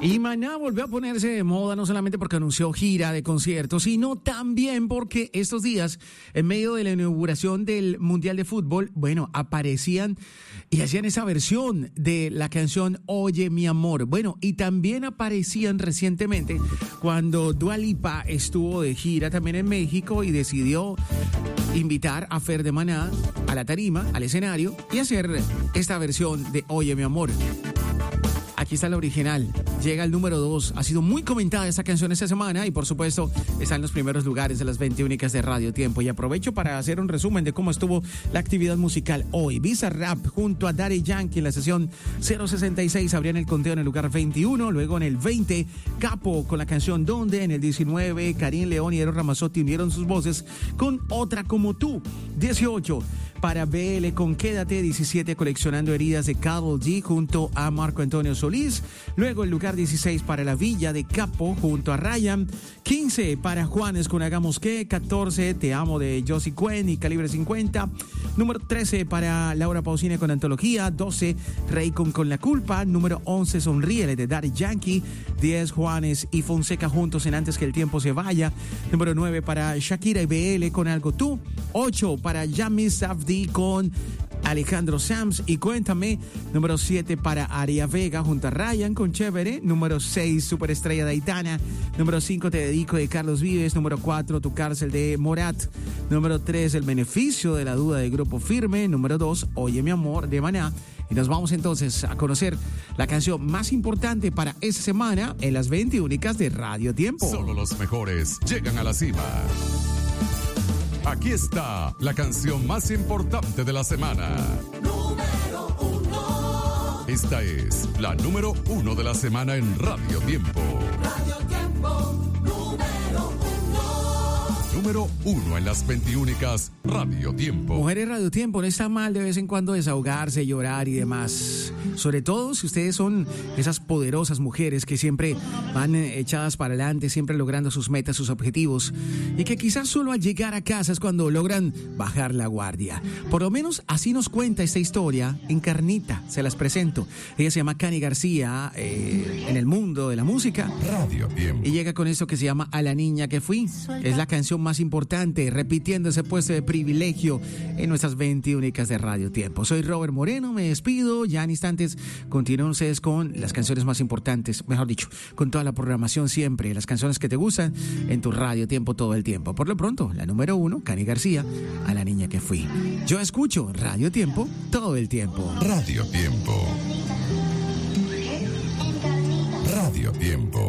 Y Maná volvió a ponerse de moda no solamente porque anunció gira de conciertos, sino también porque estos días, en medio de la inauguración del Mundial de Fútbol, bueno, aparecían y hacían esa versión de la canción Oye mi amor. Bueno, y también aparecían recientemente cuando Dua Lipa estuvo de gira también en México y decidió invitar a Fer de Maná a la tarima, al escenario, y hacer esta versión de Oye mi amor. Aquí está la original, llega al número 2, ha sido muy comentada esta canción esta semana y por supuesto está en los primeros lugares de las 20 únicas de Radio Tiempo. Y aprovecho para hacer un resumen de cómo estuvo la actividad musical hoy. Bizarrap junto a Daddy Yankee en la sesión 066 abrían el conteo en el lugar 21, luego en el 20 Capo con la canción Donde, en el 19 Karim León y Eros Ramazzotti unieron sus voces con Otra como tú, 18 para BL con Quédate, 17 Coleccionando Heridas de Karol G junto a Marco Antonio Solís, luego el lugar 16 para La Villa de Capo junto a Ryan, 15 para Juanes con Hagamos Que, 14 Te Amo de Josie Cuen y Calibre 50, número 13 para Laura Pausini con Antología, 12 Raycon con La Culpa, número 11 Sonríele de Daddy Yankee, 10 Juanes y Fonseca juntos en Antes que el Tiempo se vaya, número 9 para Shakira y BL con Algo Tú, 8 para Yamis Safdie con Alejandro Sanz y Cuéntame, número 7 para Aria Vega junto a Ryan con Chévere, número 6 Superestrella de Aitana, número 5 Te Dedico de Carlos Vives, número 4 Tu Cárcel de Morat, número 3 El Beneficio de la Duda de Grupo Firme, número 2 Oye mi amor de Maná. Y nos vamos entonces a conocer la canción más importante para esta semana en las 20 únicas de Radio Tiempo. Solo los mejores llegan a la cima. Aquí está la canción más importante de la semana. Número 1. Esta es la número 1 de la semana en Radio Tiempo. Radio Tiempo, número 1. Número 1 en las 20 únicas Radio Tiempo. Mujeres Radio Tiempo, no está mal de vez en cuando desahogarse, llorar y demás. Sobre todo si ustedes son esas poderosas mujeres que siempre van echadas para adelante, siempre logrando sus metas, sus objetivos. Y que quizás solo al llegar a casa es cuando logran bajar la guardia. Por lo menos así nos cuenta esta historia en carnita, se las presento. Ella se llama Cani García, en el mundo de la música. Radio Tiempo. Y llega con esto que se llama A la niña que fui. Es la canción más importante, repitiendo ese puesto de privilegio en nuestras 20 únicas de Radio Tiempo. Soy Robert Moreno, me despido. Ya en instantes continúen ustedes con las canciones más importantes, mejor dicho, con toda la programación siempre, las canciones que te gustan en tu Radio Tiempo todo el tiempo. Por lo pronto, la número 1, Cani García, A la niña que fui. Yo escucho Radio Tiempo todo el tiempo. Radio Tiempo. Radio Tiempo.